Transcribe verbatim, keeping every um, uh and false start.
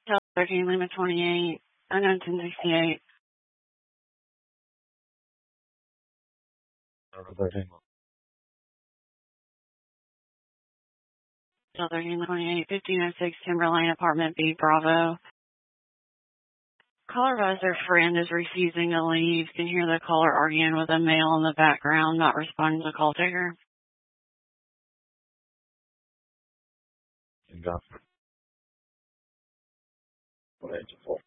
Delta thirteen, Lima twenty-eight, unknown ten sixty-eight. Delta thirteen. Delta thirteen, twenty-eight, fifteen oh six Timberlane, Apartment B, Bravo. Caller advised their friend is refusing to leave. Can hear the caller arguing with a male in the background, not responding to the call taker. Got it. What age is four?